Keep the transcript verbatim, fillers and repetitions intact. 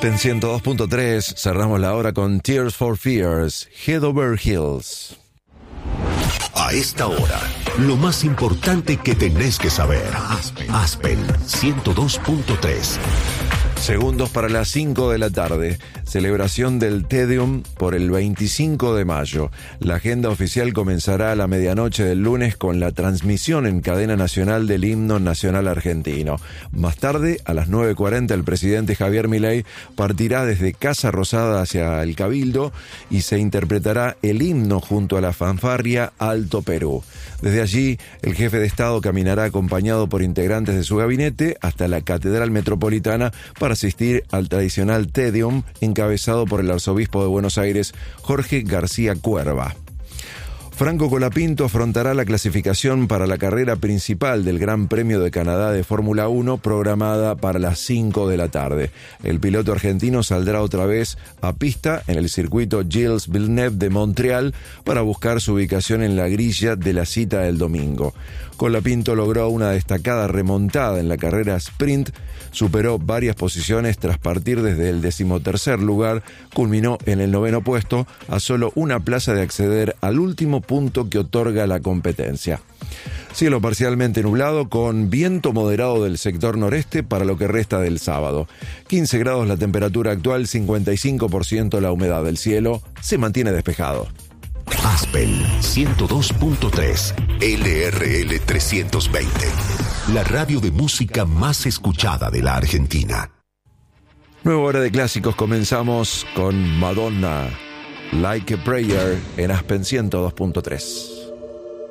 Aspen ciento dos punto tres, cerramos la hora con Tears for Fears, Head Over Heels. A esta hora, lo más importante que tenés que saber. Aspen, Aspen ciento dos punto tres. Segundos para las cinco de la tarde. Celebración del Te Deum por el veinticinco de mayo. La agenda oficial comenzará a la medianoche del lunes con la transmisión en cadena nacional del himno nacional argentino. Más tarde, a las nueve cuarenta, el presidente Javier Milei partirá desde Casa Rosada hacia el Cabildo y se interpretará el himno junto a la fanfarria Alto Perú. Desde allí, el jefe de Estado caminará acompañado por integrantes de su gabinete hasta la Catedral Metropolitana para asistir al tradicional Te Deum encabezado por el arzobispo de Buenos Aires, Jorge García Cuerva. Franco Colapinto afrontará la clasificación para la carrera principal del Gran Premio de Canadá de Fórmula uno programada para las cinco de la tarde. El piloto argentino saldrá otra vez a pista en el circuito Gilles Villeneuve de Montreal para buscar su ubicación en la grilla de la cita del domingo. Colapinto logró una destacada remontada en la carrera sprint, superó varias posiciones tras partir desde el decimotercer lugar, culminó en el noveno puesto a solo una plaza de acceder al último punto que otorga la competencia. Cielo parcialmente nublado con viento moderado del sector noreste para lo que resta del sábado. quince grados la temperatura actual, cincuenta y cinco por ciento la humedad del cielo, se mantiene despejado. Aspen ciento dos punto tres, L R L trescientos veinte, la radio de música más escuchada de la Argentina. Nueva hora de clásicos, comenzamos con Madonna, Like a Prayer en Aspen ciento dos punto tres.